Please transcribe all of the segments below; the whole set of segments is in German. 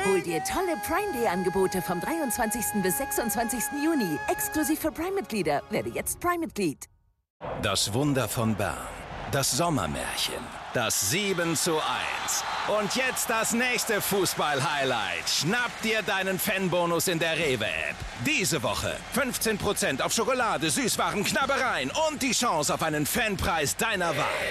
Hol dir tolle Prime Day Angebote vom 23. bis 26. Juni. Exklusiv für Prime-Mitglieder. Werde jetzt Prime-Mitglied. Das Wunder von Bern. Das Sommermärchen. Das 7:1. Und jetzt das nächste Fußball-Highlight. Schnapp dir deinen Fanbonus in der Rewe-App. Diese Woche 15% auf Schokolade, Süßwaren, Knabbereien und die Chance auf einen Fanpreis deiner Wahl.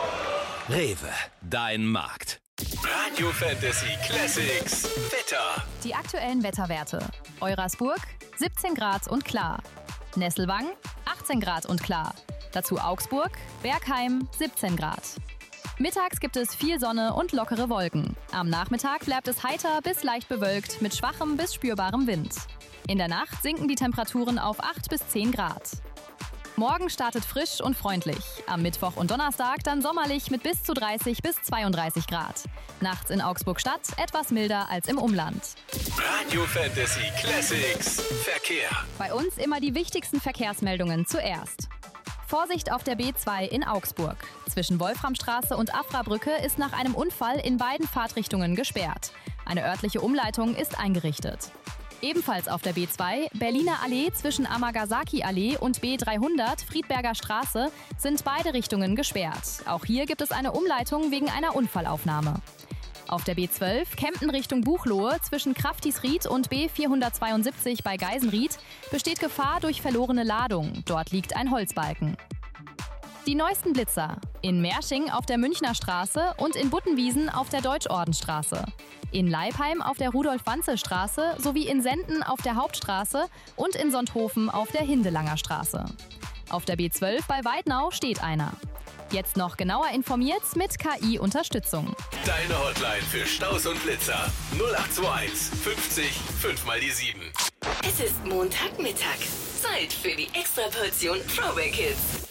Rewe, dein Markt. Radio Fantasy Classics Wetter. Die aktuellen Wetterwerte. Eurasburg 17 Grad und klar. Nesselwang 18 Grad und klar. Dazu Augsburg, Bergheim 17 Grad. Mittags gibt es viel Sonne und lockere Wolken. Am Nachmittag bleibt es heiter bis leicht bewölkt mit schwachem bis spürbarem Wind. In der Nacht sinken die Temperaturen auf 8 bis 10 Grad. Morgen startet frisch und freundlich. Am Mittwoch und Donnerstag dann sommerlich mit bis zu 30 bis 32 Grad. Nachts in Augsburg Stadt etwas milder als im Umland. Radio Fantasy Classics Verkehr. Bei uns immer die wichtigsten Verkehrsmeldungen zuerst. Vorsicht auf der B2 in Augsburg. Zwischen Wolframstraße und Afrabrücke ist nach einem Unfall in beiden Fahrtrichtungen gesperrt. Eine örtliche Umleitung ist eingerichtet. Ebenfalls auf der B2, Berliner Allee zwischen Amagasaki-Allee und B300 Friedberger Straße sind beide Richtungen gesperrt. Auch hier gibt es eine Umleitung wegen einer Unfallaufnahme. Auf der B12 Kempten Richtung Buchloe zwischen Kraftisried und B472 bei Geisenried besteht Gefahr durch verlorene Ladung. Dort liegt ein Holzbalken. Die neuesten Blitzer. In Mersching auf der Münchner Straße und in Buttenwiesen auf der Deutschordenstraße. In Leipheim auf der Rudolf-Wanze-Straße sowie in Senden auf der Hauptstraße und in Sonthofen auf der Hindelanger Straße. Auf der B12 bei Weidnau steht einer. Jetzt noch genauer informiert mit KI-Unterstützung. Deine Hotline für Staus und Blitzer 0821 50 5 mal die 7. Es ist Montagmittag. Zeit für die Extraportion Throwback Hits.